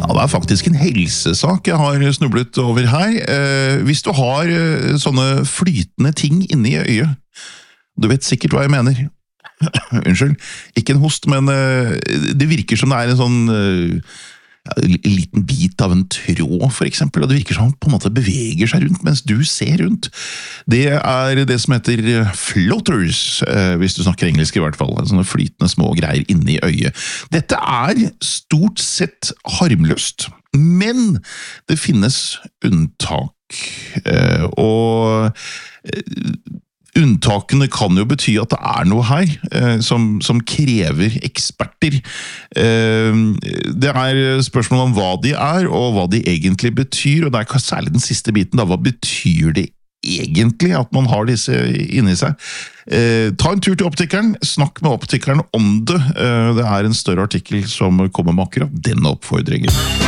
Ja, det faktisk en helsesak jeg har snublet over her. Hvis du har sånne flytende ting inne i øyet, du vet sikkert hva jeg mener. Unnskyld, ikke en host, men det virker som det en sånn liten bit av en tråd, for eksempel, og det virker som han på en måte beveger seg rundt mens du ser rundt. Det det som heter floaters, hvis du snakker engelsk i hvert fall, sånne flytende små greier inne i øyet. Dette stort sett harmløst, men det finnes unntak, og unntakene kan jo bety at det noe her som krever eksperter. Det spørsmål om hva de og hva de egentlig betyr, og det særlig den siste biten, da, hva betyr det egentlig at man har disse inni seg? Ta en tur til optikeren, snakk med optikeren om det. Det en større artikkel som kommer med akkurat denne oppfordringen.